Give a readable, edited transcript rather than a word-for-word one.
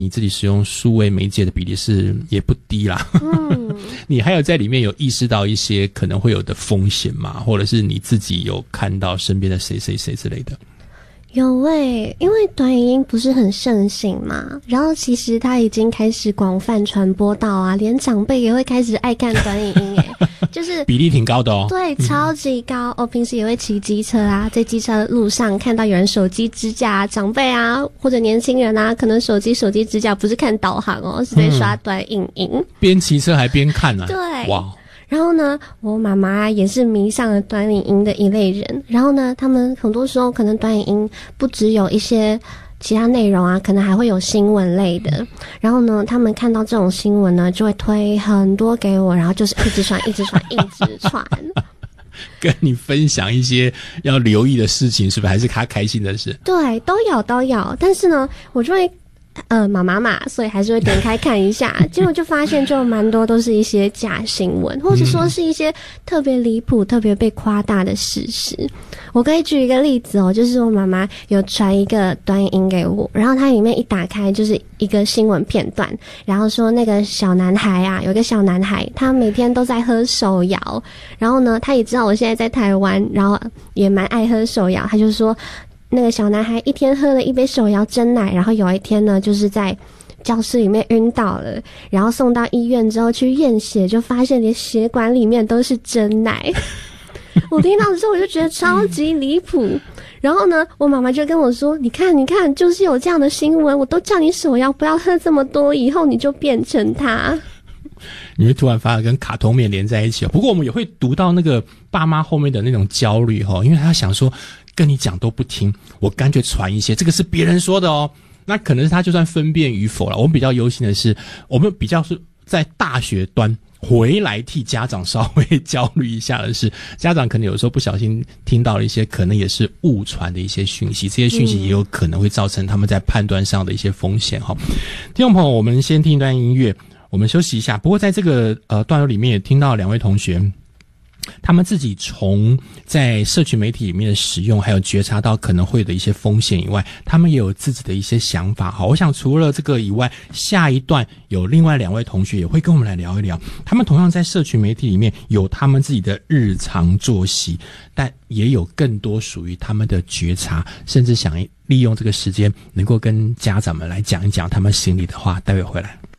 你自己使用数位媒介的比例是也不低啦。你还有在里面有意识到一些可能会有的风险吗？或者是你自己有看到身边的谁谁谁之类的？ 有因为短影音不是很盛行嘛，然后其实它已经开始广泛传播到啊，连长辈也会开始爱看短影音就是比例挺高的哦。 对，超级高。平时也会骑机车啊，在机车路上看到有人手机支架啊，长辈啊或者年轻人啊，可能手机支架不是看导航是在刷短影音， 边骑车还边看啊。 对， 哇。 然后呢，我妈妈也是迷上了短影音的一类人。然后呢，他们很多时候可能短影音不只有一些其他内容啊，可能还会有新闻类的。然后呢，他们看到这种新闻呢，就会推很多给我，然后就是一直传，一直传，一直传。 跟你分享一些要留意的事情，是不是？还是他开心的事？ 对，都有。但是呢，我就会妈妈嘛，所以还是会点开看一下，结果就发现就蛮多都是一些假新闻，或者说是一些特别离谱、特别被夸大的事实。我可以举一个例子就是我妈妈有传一个短影音给我，然后它里面一打开就是一个新闻片段，然后说那个小男孩啊，有一个小男孩，他每天都在喝手摇，然后呢，他也知道我现在在台湾，然后也蛮爱喝手摇，他就说那个小男孩一天喝了一杯手摇珍奶，然后有一天呢，就是在教室里面晕倒了，然后送到医院之后去验血，就发现连血管里面都是珍奶。我听到的时候我就觉得超级离谱。然后呢，我妈妈就跟我说，你看，就是有这样的新闻，我都叫你手摇不要喝这么多，以后你就变成他。 你会突然发现跟卡通面连在一起不过我们也会读到那个爸妈后面的那种焦虑因为他想说跟你讲都不听，我干脆传一些，这个是别人说的那可能是他就算分辨与否了。我们比较忧心的是，我们比较是在大学端回来替家长稍微焦虑一下的是，家长可能有时候不小心听到了一些可能也是误传的一些讯息，这些讯息也有可能会造成他们在判断上的一些风险听众朋友，我们先听一段音乐，我们休息一下。不过在这个段落里面也听到两位同学他们自己从在社群媒体里面的使用还有觉察到可能会有的一些风险以外，他们也有自己的一些想法我想除了这个以外，下一段有另外两位同学也会跟我们来聊一聊，他们同样在社群媒体里面有他们自己的日常作息，但也有更多属于他们的觉察，甚至想利用这个时间能够跟家长们来讲一讲他们心里的话。待会回来。